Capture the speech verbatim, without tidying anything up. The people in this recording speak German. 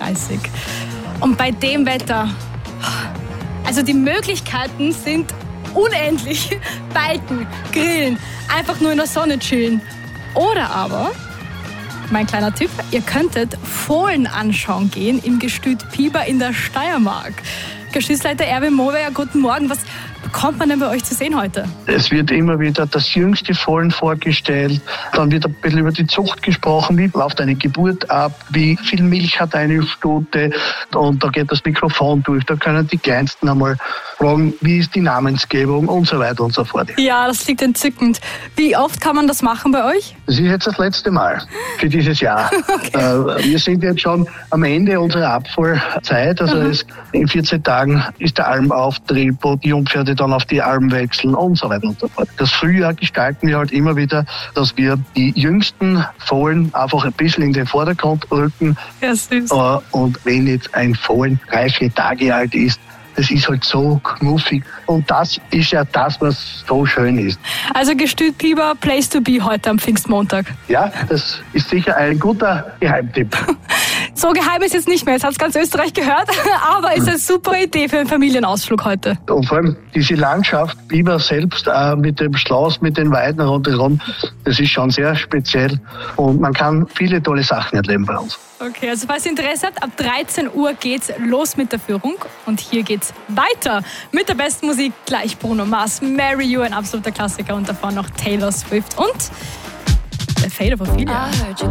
dreißig. Und bei dem Wetter, also die Möglichkeiten sind unendlich. Biken, grillen, einfach nur in der Sonne chillen. Oder aber, mein kleiner Tipp, ihr könntet Fohlen anschauen gehen im Gestüt Piber in der Steiermark. Gestütsleiter Erwin Mower, guten Morgen. Was bekommt man denn bei euch zu sehen heute? Es wird immer wieder das jüngste Fohlen vorgestellt. Dann wird ein bisschen über die Zucht gesprochen. Wie läuft eine Geburt ab? Wie viel Milch hat eine Stute? Und da geht das Mikrofon durch. Da können die Kleinsten einmal fragen, wie ist die Namensgebung und so weiter und so fort. Ja, das klingt entzückend. Wie oft kann man das machen bei euch? Das ist jetzt das letzte Mal für dieses Jahr. Okay. Äh, wir sind jetzt schon am Ende unserer Abfallzeit. Also Mhm. es, in vierzehn Tagen ist der Almauftrieb, wo die Jungpferde dann auf die Alm wechseln und so weiter und so fort. Das Frühjahr gestalten wir halt immer wieder, dass wir die jüngsten Fohlen einfach ein bisschen in den Vordergrund rücken. Ja, süß. Äh, und wenn jetzt ein Fohlen drei, vier Tage alt ist, das ist halt so knuffig. Und das ist ja das, was so schön ist. Also Gestüt Piber, Place to be heute am Pfingstmontag. Ja, das ist sicher ein guter Geheimtipp. So geheim ist jetzt nicht mehr, jetzt hat es ganz Österreich gehört, aber ist eine super Idee für einen Familienausflug heute. Und vor allem diese Landschaft, Biber selbst, äh, mit dem Schloss, mit den Weiden rundherum, das ist schon sehr speziell. Und man kann viele tolle Sachen erleben bei uns. Okay, also falls ihr Interesse habt, ab dreizehn Uhr geht's los mit der Führung. Und hier geht's weiter mit der besten Musik. Gleich Bruno Mars, Marry You, ein absoluter Klassiker. Und davor noch Taylor Swift und der Fade of Ophelia.